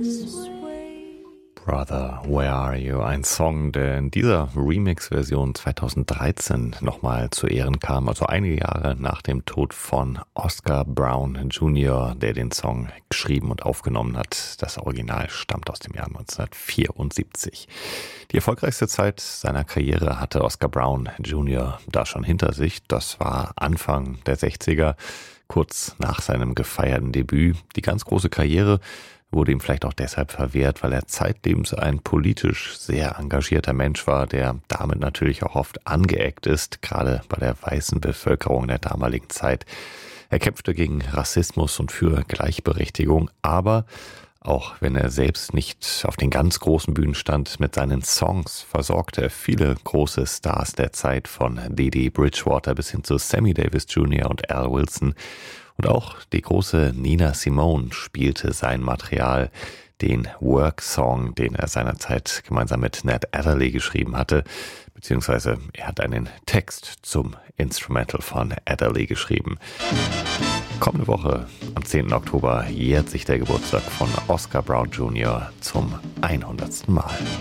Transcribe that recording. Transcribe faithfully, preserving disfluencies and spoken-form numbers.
Brother, Where Are You? Ein Song, der in dieser Remix-Version zweitausenddreizehn nochmal zu Ehren kam, also einige Jahre nach dem Tod von Oscar Brown Junior, der den Song geschrieben und aufgenommen hat. Das Original stammt aus dem Jahr neunzehnhundertvierundsiebzig. Die erfolgreichste Zeit seiner Karriere hatte Oscar Brown Junior da schon hinter sich. Das war Anfang der sechziger, kurz nach seinem gefeierten Debüt. Die ganz große Karriere wurde ihm vielleicht auch deshalb verwehrt, weil er zeitlebens ein politisch sehr engagierter Mensch war, der damit natürlich auch oft angeeckt ist, gerade bei der weißen Bevölkerung der damaligen Zeit. Er kämpfte gegen Rassismus und für Gleichberechtigung, aber auch wenn er selbst nicht auf den ganz großen Bühnen stand, mit seinen Songs versorgte er viele große Stars der Zeit, von Dee Bridgewater bis hin zu Sammy Davis Junior und Al Wilson. Und auch die große Nina Simone spielte sein Material, den Work-Song, den er seinerzeit gemeinsam mit Ned Adderley geschrieben hatte, beziehungsweise er hat einen Text zum Instrumental von Adderley geschrieben. Kommende Woche, am zehnten Oktober, jährt sich der Geburtstag von Oscar Brown Junior zum hundertsten Mal.